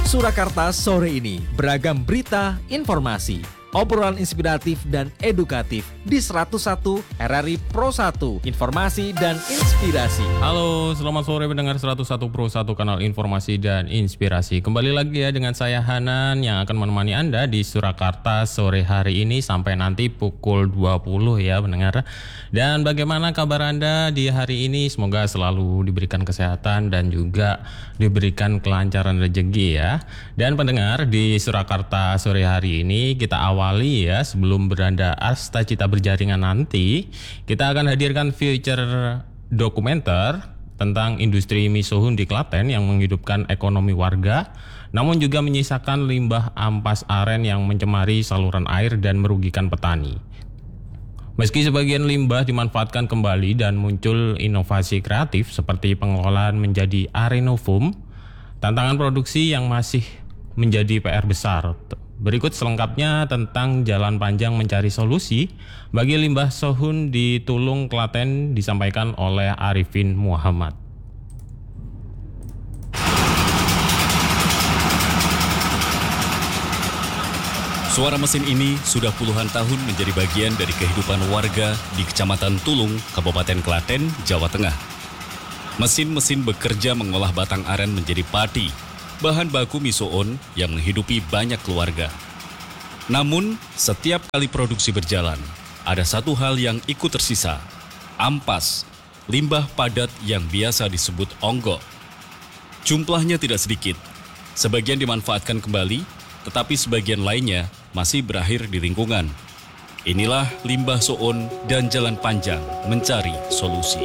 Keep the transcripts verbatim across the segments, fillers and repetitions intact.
Surakarta sore ini, beragam berita, informasi, obrolan inspiratif dan edukatif di seratus satu R R I Pro satu, informasi dan inspirasi. Halo, selamat sore pendengar seratus satu Pro satu, kanal informasi dan inspirasi. Kembali lagi ya dengan saya Hanan yang akan menemani Anda di Surakarta sore hari ini sampai nanti pukul dua puluh ya pendengar. Dan bagaimana kabar Anda di hari ini? Semoga selalu diberikan kesehatan dan juga diberikan kelancaran rezeki ya. Dan pendengar, di Surakarta sore hari ini kita awali ya, sebelum beranda Asta Cita Berjaringan nanti, kita akan hadirkan feature dokumenter tentang industri mie sohun di Klaten yang menghidupkan ekonomi warga, namun juga menyisakan limbah ampas aren yang mencemari saluran air dan merugikan petani. Meski sebagian limbah dimanfaatkan kembali dan muncul inovasi kreatif seperti pengelolaan menjadi arenovum, tantangan produksi yang masih menjadi P R besar. Berikut selengkapnya tentang jalan panjang mencari solusi bagi limbah sohun di Tulung, Klaten, disampaikan oleh Arifin Muhammad. Suara mesin ini sudah puluhan tahun menjadi bagian dari kehidupan warga di Kecamatan Tulung, Kabupaten Klaten, Jawa Tengah. Mesin-mesin bekerja mengolah batang aren menjadi pati, bahan baku mie sohun yang menghidupi banyak keluarga. Namun, setiap kali produksi berjalan, ada satu hal yang ikut tersisa, ampas, limbah padat yang biasa disebut onggok. Jumlahnya tidak sedikit, sebagian dimanfaatkan kembali, tetapi sebagian lainnya masih berakhir di lingkungan. Inilah limbah sohun dan jalan panjang mencari solusi.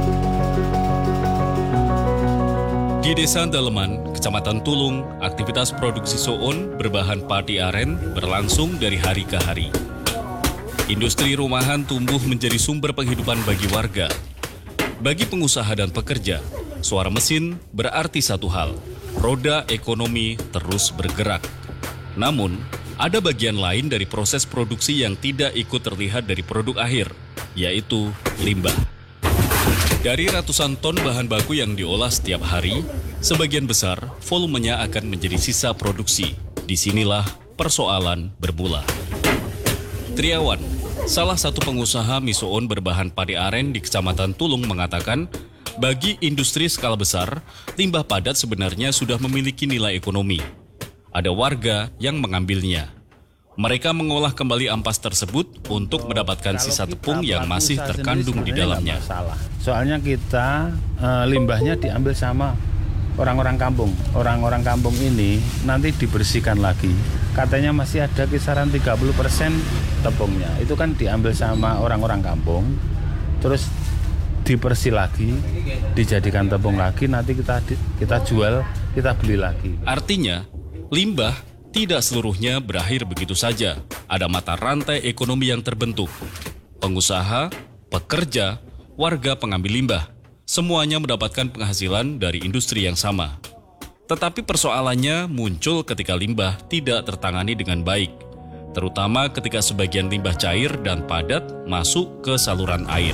Di Desa Daleman, Kecamatan Tulung, aktivitas produksi sohun berbahan padi aren berlangsung dari hari ke hari. Industri rumahan tumbuh menjadi sumber penghidupan bagi warga. Bagi pengusaha dan pekerja, suara mesin berarti satu hal, roda ekonomi terus bergerak. Namun, ada bagian lain dari proses produksi yang tidak ikut terlihat dari produk akhir, yaitu limbah. Dari ratusan ton bahan baku yang diolah setiap hari, sebagian besar volumenya akan menjadi sisa produksi. Disinilah persoalan bermula. Triawan, salah satu pengusaha mie sohun berbahan padi aren di Kecamatan Tulung mengatakan, bagi industri skala besar, limbah padat sebenarnya sudah memiliki nilai ekonomi. Ada warga yang mengambilnya. Mereka mengolah kembali ampas tersebut untuk mendapatkan sisa tepung yang masih terkandung di dalamnya. Soalnya kita e, limbahnya diambil sama orang-orang kampung. Orang-orang kampung ini nanti dibersihkan lagi. Katanya masih ada kisaran tiga puluh persen tepungnya. Itu kan diambil sama orang-orang kampung. Terus dibersih lagi, dijadikan tepung lagi, nanti kita kita jual, kita beli lagi. Artinya, limbah tidak seluruhnya berakhir begitu saja. Ada mata rantai ekonomi yang terbentuk. Pengusaha, pekerja, warga pengambil limbah, semuanya mendapatkan penghasilan dari industri yang sama. Tetapi persoalannya muncul ketika limbah tidak tertangani dengan baik, terutama ketika sebagian limbah cair dan padat masuk ke saluran air.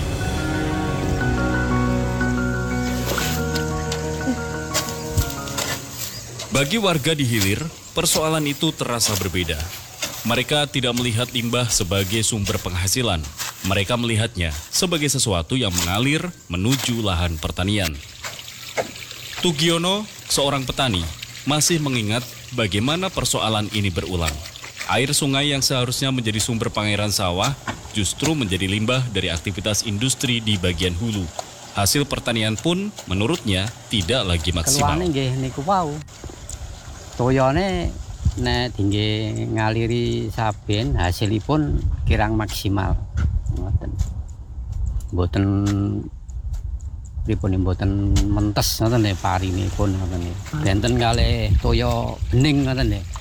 Bagi warga di hilir, persoalan itu terasa berbeda. Mereka tidak melihat limbah sebagai sumber penghasilan. Mereka melihatnya sebagai sesuatu yang mengalir menuju lahan pertanian. Tugiono, seorang petani, masih mengingat bagaimana persoalan ini berulang. Air sungai yang seharusnya menjadi sumber pangeran sawah justru menjadi limbah dari aktivitas industri di bagian hulu. Hasil pertanian pun menurutnya tidak lagi maksimal. Keluarnya nggih niku wau. Toyone nek tinggi ngaliri saben hasilipun kirang maksimal. Ngoten. Mboten pripun mboten mentes ngoten nggih parinipun ngoten nggih. Benten kalih toya bening ngoten nggih.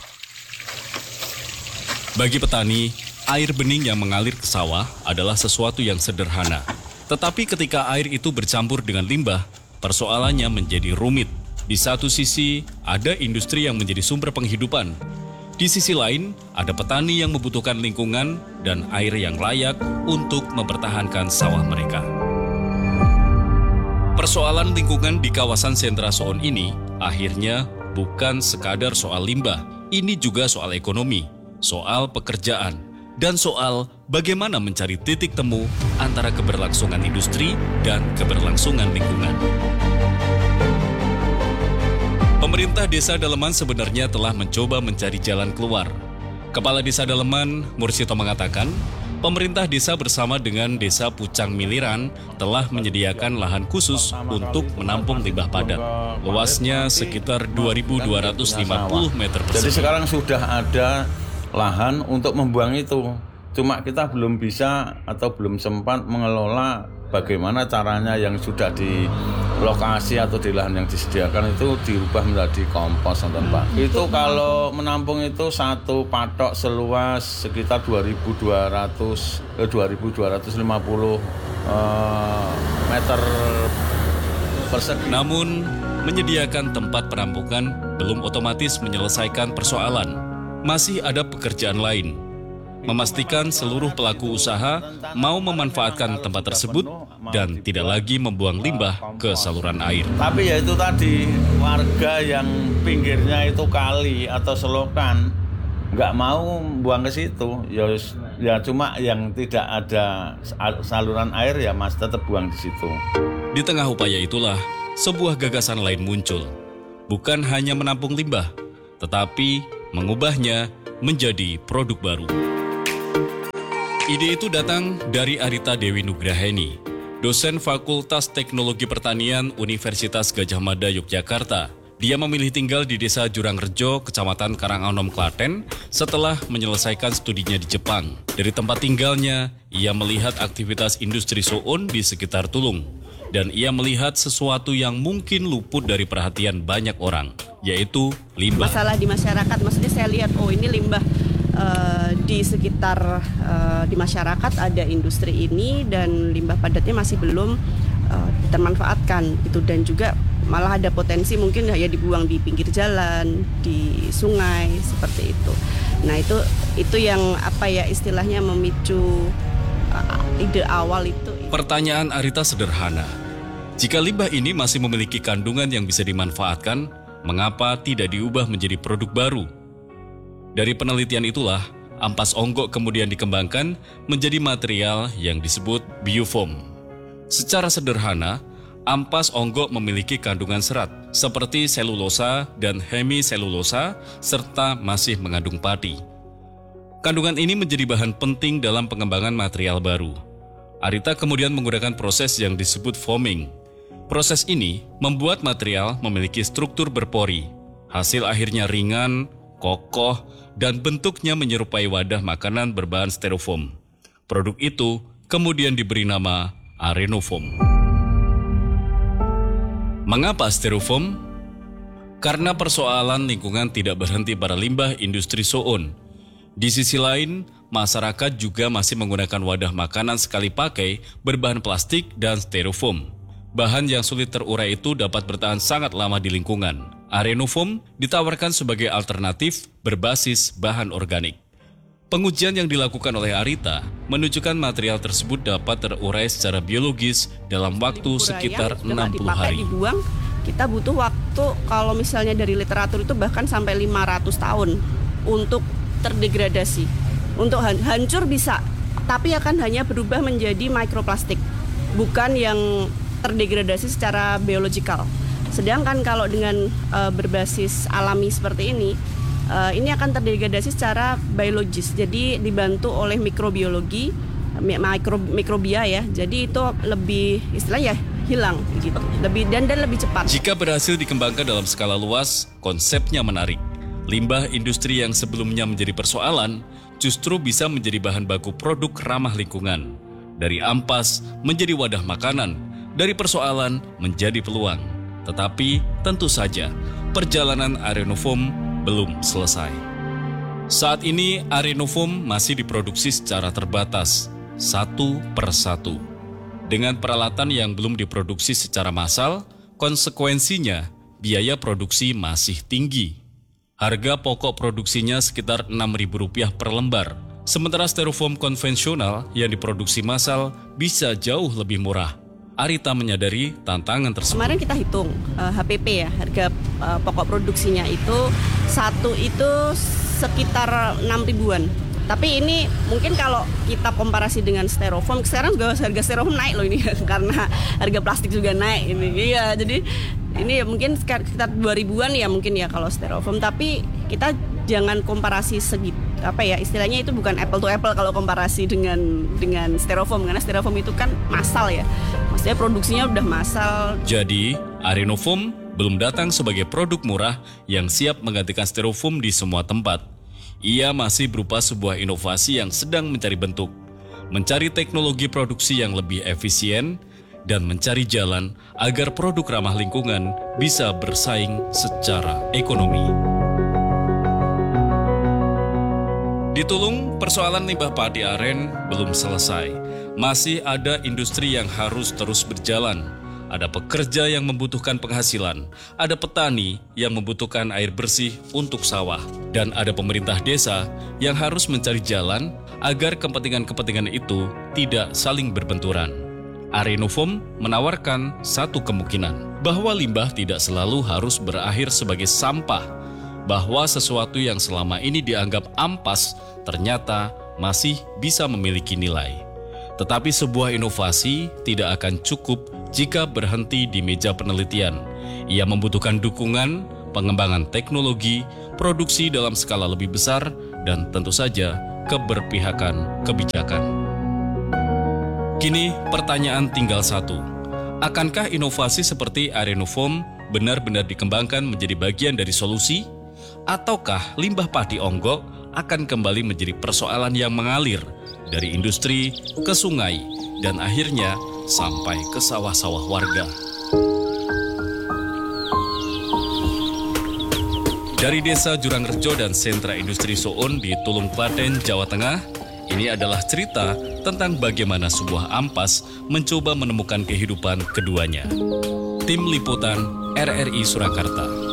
Bagi petani, air bening yang mengalir ke sawah adalah sesuatu yang sederhana. Tetapi ketika air itu bercampur dengan limbah, persoalannya menjadi rumit. Di satu sisi, ada industri yang menjadi sumber penghidupan. Di sisi lain, ada petani yang membutuhkan lingkungan dan air yang layak untuk mempertahankan sawah mereka. Persoalan lingkungan di kawasan sentra sohun ini akhirnya bukan sekadar soal limbah. Ini juga soal ekonomi, soal pekerjaan, dan soal bagaimana mencari titik temu antara keberlangsungan industri dan keberlangsungan lingkungan. Pemerintah Desa Daleman sebenarnya telah mencoba mencari jalan keluar. Kepala Desa Daleman, Mursito, mengatakan, pemerintah desa bersama dengan Desa Pucang Miliran telah menyediakan lahan khusus untuk menampung limbah padat. Luasnya sekitar dua ribu dua ratus lima puluh meter persegi. Jadi sekarang sudah ada lahan untuk membuang itu. Cuma kita belum bisa atau belum sempat mengelola bagaimana caranya yang sudah di lokasi atau di lahan yang disediakan itu dirubah menjadi kompos, Pak. Itu kalau menampung itu satu patok seluas sekitar dua ribu dua ratus eh, dua ribu dua ratus lima puluh eh, meter persegi. Namun, menyediakan tempat penampungan belum otomatis menyelesaikan persoalan. Masih ada pekerjaan lain. Memastikan seluruh pelaku usaha mau memanfaatkan tempat tersebut dan tidak lagi membuang limbah ke saluran air. Tapi ya itu tadi, warga yang pinggirnya itu kali atau selokan nggak mau buang ke situ. Ya, ya cuma yang tidak ada saluran air ya mas tetap buang di situ. Di tengah upaya itulah sebuah gagasan lain muncul. Bukan hanya menampung limbah, tetapi mengubahnya menjadi produk baru. Ide itu datang dari Arita Dewi Nugraheni, dosen Fakultas Teknologi Pertanian Universitas Gadjah Mada, Yogyakarta. Dia memilih tinggal di Desa Jurangrejo, Kecamatan Karanganom, Klaten, setelah menyelesaikan studinya di Jepang. Dari tempat tinggalnya, ia melihat aktivitas industri soun di sekitar Tulung. Dan ia melihat sesuatu yang mungkin luput dari perhatian banyak orang, yaitu limbah. Masalah di masyarakat, maksudnya saya lihat, oh ini limbah. Uh, di sekitar uh, di masyarakat ada industri ini dan limbah padatnya masih belum uh, termanfaatkan itu, dan juga malah ada potensi mungkin ya dibuang di pinggir jalan, di sungai seperti itu. Nah itu itu yang apa ya istilahnya memicu uh, ide awal itu. Pertanyaan Arita sederhana. Jika limbah ini masih memiliki kandungan yang bisa dimanfaatkan, mengapa tidak diubah menjadi produk baru? Dari penelitian itulah, ampas onggok kemudian dikembangkan menjadi material yang disebut biofoam. Secara sederhana, ampas onggok memiliki kandungan serat seperti selulosa dan hemiselulosa serta masih mengandung pati. Kandungan ini menjadi bahan penting dalam pengembangan material baru. Arita kemudian menggunakan proses yang disebut foaming. Proses ini membuat material memiliki struktur berpori. Hasil akhirnya ringan, kokoh, dan bentuknya menyerupai wadah makanan berbahan styrofoam. Produk itu kemudian diberi nama Arenofoam. Mengapa styrofoam? Karena persoalan lingkungan tidak berhenti pada limbah industri soun. Di sisi lain, masyarakat juga masih menggunakan wadah makanan sekali pakai berbahan plastik dan styrofoam. Bahan yang sulit terurai itu dapat bertahan sangat lama di lingkungan. Arenofoam ditawarkan sebagai alternatif berbasis bahan organik. Pengujian yang dilakukan oleh Arita menunjukkan material tersebut dapat terurai secara biologis dalam waktu sekitar enam puluh hari. Dibuang, kita butuh waktu kalau misalnya dari literatur itu bahkan sampai lima ratus tahun untuk terdegradasi. Untuk hancur bisa, tapi akan hanya berubah menjadi mikroplastik, bukan yang terdegradasi secara biologikal. Sedangkan kalau dengan uh, berbasis alami seperti ini, uh, ini akan terdegradasi secara biologis. Jadi dibantu oleh mikrobiologi, mikro, mikrobia ya. Jadi itu lebih istilahnya hilang gitu, lebih dan dan lebih cepat. Jika berhasil dikembangkan dalam skala luas, konsepnya menarik. Limbah industri yang sebelumnya menjadi persoalan justru bisa menjadi bahan baku produk ramah lingkungan. Dari ampas menjadi wadah makanan, dari persoalan menjadi peluang. Tetapi tentu saja perjalanan Arenofoam belum selesai. Saat ini Arenofoam masih diproduksi secara terbatas, satu per satu. Dengan peralatan yang belum diproduksi secara massal, konsekuensinya biaya produksi masih tinggi. Harga pokok produksinya sekitar enam ribu rupiah per lembar, sementara styrofoam konvensional yang diproduksi massal bisa jauh lebih murah. Arita menyadari tantangan tersebut. Kemarin kita hitung uh, H P P ya, harga uh, pokok produksinya itu satu itu sekitar enam ribuan. Tapi ini mungkin kalau kita komparasi dengan styrofoam, sekarang juga harga styrofoam naik loh ini karena harga plastik juga naik ini. Iya, jadi ini mungkin sekitar dua ribuan ya mungkin ya kalau styrofoam, tapi kita jangan komparasi segitu, apa ya istilahnya itu bukan apple to apple kalau komparasi dengan dengan styrofoam, karena styrofoam itu kan massal ya. Maksudnya produksinya udah massal. Jadi, Arenofoam belum datang sebagai produk murah yang siap menggantikan styrofoam di semua tempat. Ia masih berupa sebuah inovasi yang sedang mencari bentuk, mencari teknologi produksi yang lebih efisien, dan mencari jalan agar produk ramah lingkungan bisa bersaing secara ekonomi. Di Tulung, persoalan limbah padi aren belum selesai. Masih ada industri yang harus terus berjalan. Ada pekerja yang membutuhkan penghasilan, ada petani yang membutuhkan air bersih untuk sawah, dan ada pemerintah desa yang harus mencari jalan agar kepentingan-kepentingan itu tidak saling berbenturan. Arenofoam menawarkan satu kemungkinan, bahwa limbah tidak selalu harus berakhir sebagai sampah, bahwa sesuatu yang selama ini dianggap ampas ternyata masih bisa memiliki nilai. Tetapi sebuah inovasi tidak akan cukup jika berhenti di meja penelitian. Ia membutuhkan dukungan, pengembangan teknologi, produksi dalam skala lebih besar, dan tentu saja keberpihakan kebijakan. Kini pertanyaan tinggal satu. Akankah inovasi seperti Arenofoam benar-benar dikembangkan menjadi bagian dari solusi? Ataukah limbah padi onggok akan kembali menjadi persoalan yang mengalir dari industri ke sungai dan akhirnya sampai ke sawah-sawah warga? Dari Desa Jurangrejo dan Sentra Industri Soun di Tulung Klaten, Jawa Tengah, ini adalah cerita tentang bagaimana sebuah ampas mencoba menemukan kehidupan keduanya. Tim Liputan R R I Surakarta.